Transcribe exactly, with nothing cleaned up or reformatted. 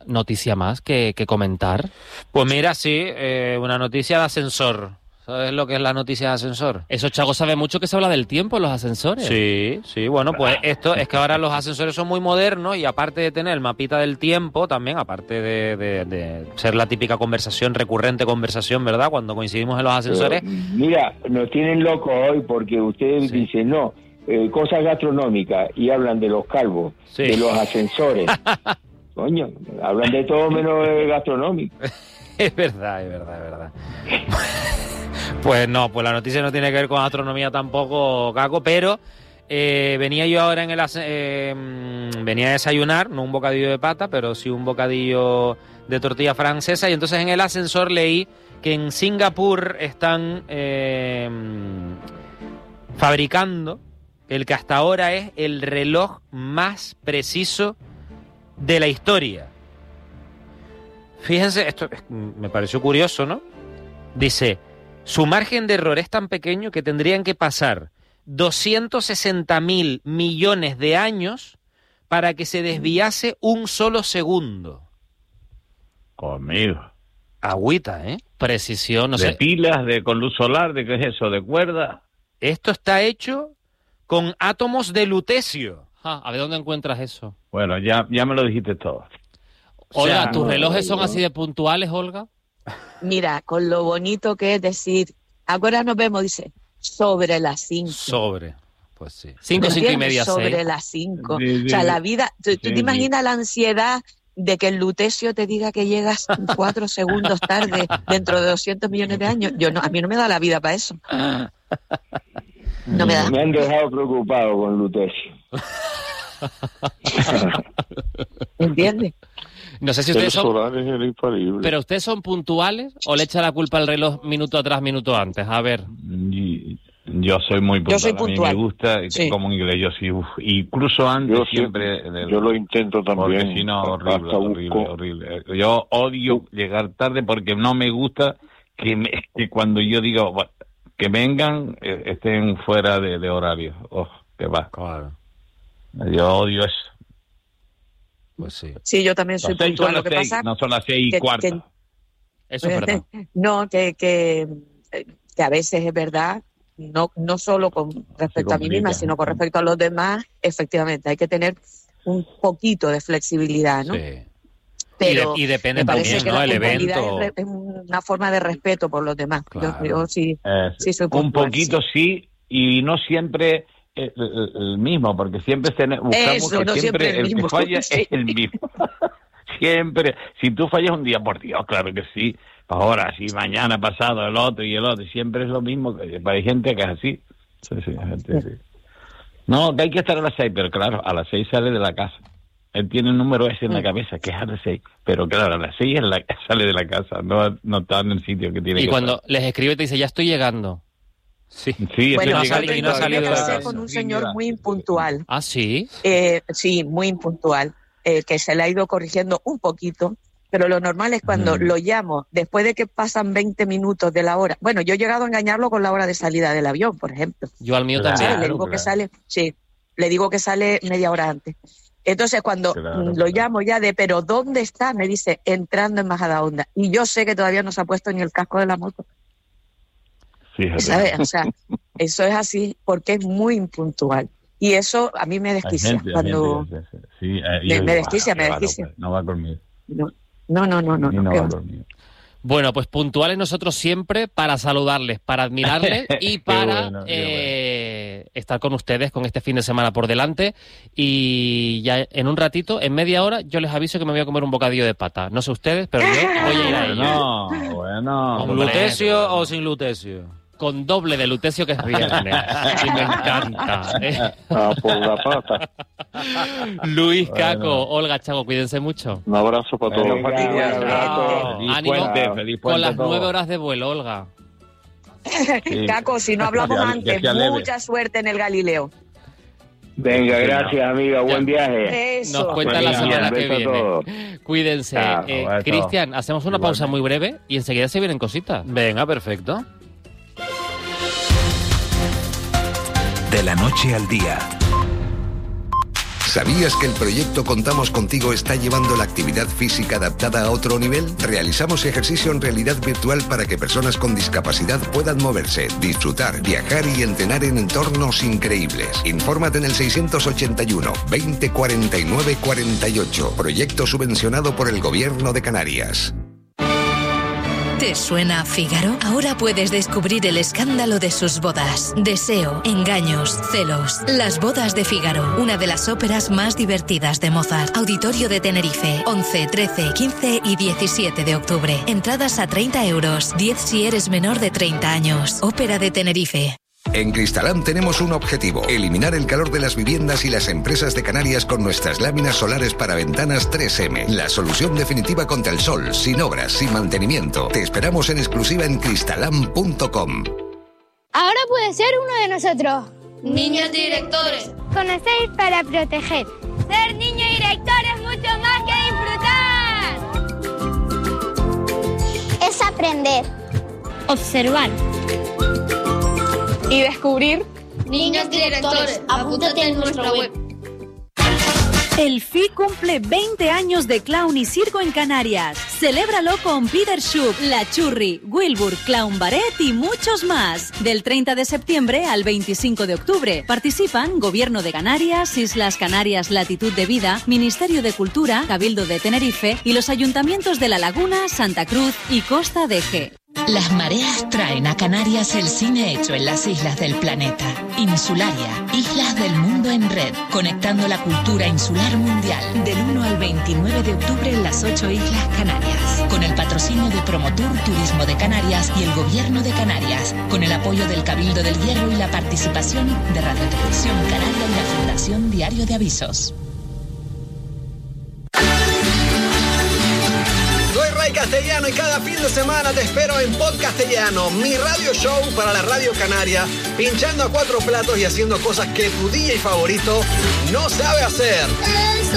noticia más que, que comentar? Pues mira, sí, eh, una noticia de ascensor. ¿Sabes lo que es la noticia de ascensor? Eso Chago sabe mucho, que se habla del tiempo en los ascensores. Sí, sí, bueno, pues esto es que ahora los ascensores son muy modernos y aparte de tener el mapita del tiempo, también, aparte de, de, de ser la típica conversación, recurrente conversación, ¿verdad? Cuando coincidimos en los ascensores. Pero, mira, nos tienen locos hoy porque ustedes Sí. dicen, no, eh, cosas gastronómicas y hablan de los calvos, Sí. de los ascensores. Coño, hablan de todo menos de gastronómico. Es verdad, es verdad, es verdad. Pues no, pues la noticia no tiene que ver con astronomía tampoco, Caco, pero eh, venía yo ahora en el as- eh, venía a desayunar, no un bocadillo de pata, pero sí un bocadillo de tortilla francesa, y entonces en el ascensor leí que en Singapur están eh, fabricando el que hasta ahora es el reloj más preciso de la historia. Fíjense, esto es- me pareció curioso, ¿no? Dice, su margen de error es tan pequeño que tendrían que pasar doscientos sesenta mil millones de años para que se desviase un solo segundo. Conmigo. Agüita, ¿eh? Precisión, no ¿De sé. pilas, de con luz solar, de qué es eso, de cuerda? Esto está hecho con átomos de lutecio. Ah, a ver dónde encuentras eso. Bueno, ya, ya me lo dijiste todo. O Olga, sea, ¿tus no, relojes son no. así de puntuales, Olga? Mira, con lo bonito que es decir, ahora nos vemos, dice, sobre las cinco. Sobre. Pues sí. Cinco, ¿Me cinco y entiendes? media, Sobre seis. las cinco. Sí, sí, O sea, sí. la vida, ¿tú, tú Sí, te imaginas la ansiedad de que el lutecio te diga que llegas cuatro segundos tarde dentro de doscientos millones de años? Yo no, a mí no me da la vida para eso. No me da. Me han dejado preocupado con Lutecio. ¿Entiendes? No sé si El ustedes son... solar es el infalible. ¿Pero ustedes son puntuales o le echa la culpa al reloj minuto atrás, minuto antes? A ver. Y- Yo soy muy puntual. Yo soy A puntual. mí me gusta, Sí. como inglés, yo sí. uf, incluso antes yo siempre... siempre, del- yo lo intento también. Porque si no, horrible, Hasta horrible, busco- horrible. Yo odio llegar tarde porque no me gusta que, me- que cuando yo digo bueno, que vengan, eh, estén fuera de, de horario. Oh, que va. Claro. Yo odio eso. Pues sí. Sí, yo también soy Las seis puntual. son Lo las que seis, pasa, no son las seis y que- cuarta. que- Eso es verdad. no, que, que, que a veces es verdad, no, no solo con respecto a mí misma, complica. sino con respecto a los demás, efectivamente, hay que tener un poquito de flexibilidad, ¿no? Sí. Pero y, de- y depende me parece también, que ¿no? la El puntualidad evento. es, re- es una forma de respeto por los demás. Yo- Claro. Yo, sí, Eh, sí soy un puntual, poquito sí. y no siempre el, el- el mismo, porque siempre ten- buscamos Eso, que no siempre, siempre el el mismo, que falla sí. es el mismo. Siempre. Si tú fallas un día, por Dios, claro que sí. Ahora, sí, mañana, pasado, el otro y el otro. Siempre es lo mismo. Hay gente que es así. Sí, sí, hay gente sí. No, que hay que estar a las seis, pero claro, a las seis sale de la casa. Él tiene un número ese en la cabeza, que es a las seis. Pero claro, a las seis es la, sale de la casa, no, no está en el sitio que tiene Y que cuando estar. les escribe te dice, ya estoy llegando. Sí. Sí, Bueno, ese no yo sale- y no tengo- ha salido yo de la empecé casa. con un señor muy impuntual. Ah, sí. Eh, sí, muy impuntual, eh, que se le ha ido corrigiendo un poquito, pero lo normal es cuando Mm. lo llamo, después de que pasan veinte minutos de la hora. Bueno, yo he llegado a engañarlo con la hora de salida del avión, por ejemplo. Yo al mío Claro. ¿Sabes? también. Le digo que claro. sale, sí, le digo que sale media hora antes. Entonces, cuando Claro, mm, lo claro. llamo ya de, pero ¿dónde está? Me dice, entrando en Majadahonda. Y yo sé que todavía no se ha puesto ni el casco de la moto. Fíjate. ¿Sabes? O sea, eso es así porque es muy impuntual. Y eso a mí me Hay desquicia. gente, hay cuando... gente que- sí, eh, Me- yo me digo, desquicia, "Ah, me que va, desquicia". no, no va conmigo. No, no, no, no. no, Y no no, ¿qué va va? conmigo. Bueno, pues puntuales nosotros siempre para saludarles, para admirarles y Qué para bueno, qué eh, estar con ustedes con este fin de semana por delante. Y ya en un ratito, en media hora, yo les aviso que me voy a comer un bocadillo de pata. No sé ustedes, pero yo voy a ir a ello. No, bueno. ¿Con Hombre, lutecio bueno. o sin lutecio? Con doble de lutecio, que es viernes. Y me encanta. ¿eh? Ah, por la pata. Luis, Bueno. Caco, Olga, Chago, cuídense mucho. Un abrazo para todos. Venga, Feliz Ánimo puente, feliz Con puente las a todos. nueve horas de vuelo, Olga. Sí. Caco, si no hablamos Que sea- antes, que sea leve. mucha suerte en el Galileo. Venga, gracias, amiga. Buen viaje. Eso. Nos cuentan la Venga, semana un que beso a viene. todos. Cuídense. Chao, Eh, beso. Cristian, hacemos una pausa muy breve y enseguida se vienen cositas. Venga, perfecto. De la noche al día. ¿Sabías que el proyecto Contamos Contigo está llevando la actividad física adaptada a otro nivel? Realizamos ejercicio en realidad virtual para que personas con discapacidad puedan moverse, disfrutar, viajar y entrenar en entornos increíbles. Infórmate en el seiscientos ochenta y uno, veinte cuarenta y nueve cuarenta y ocho. Proyecto subvencionado por el Gobierno de Canarias. ¿Te suena Fígaro? Ahora puedes descubrir el escándalo de sus bodas. Deseo, engaños, celos. Las bodas de Fígaro, una de las óperas más divertidas de Mozart. Auditorio de Tenerife, once, trece, quince y diecisiete de octubre. Entradas a treinta euros, diez si eres menor de treinta años. Ópera de Tenerife. En Cristalam tenemos un objetivo: eliminar el calor de las viviendas y las empresas de Canarias con nuestras láminas solares para ventanas tres eme. La solución definitiva contra el sol, sin obras, sin mantenimiento. Te esperamos en exclusiva en cristalam punto com. Ahora puede ser uno de nosotros. Niños directores. Conocer para proteger. Ser niño director es mucho más que disfrutar. Es aprender. Observar. Y descubrir. Niños directores, apúntate en nuestra web. El F I cumple veinte años de clown y circo en Canarias. Celébralo con Peter Schupp, La Churri, Wilbur, Clown Barret y muchos más. Del treinta de septiembre al veinticinco de octubre. Participan Gobierno de Canarias, Islas Canarias Latitud de Vida, Ministerio de Cultura, Cabildo de Tenerife y los ayuntamientos de La Laguna, Santa Cruz y Costa de G. Las mareas traen a Canarias el cine hecho en las islas del planeta. Insularia, Islas del Mundo en Red, conectando la cultura insular mundial. Del uno al veintinueve de octubre en las ocho Islas Canarias. Con el patrocinio de Promotur Turismo de Canarias y el Gobierno de Canarias. Con el apoyo del Cabildo del Hierro y la participación de Radio Televisión Canaria y la Fundación Diario de Avisos. Soy Ray Castellano y cada fin de semana te espero en Pod Castellano, mi radio show para la Radio Canaria, pinchando a cuatro platos y haciendo cosas que tu D J favorito no sabe hacer.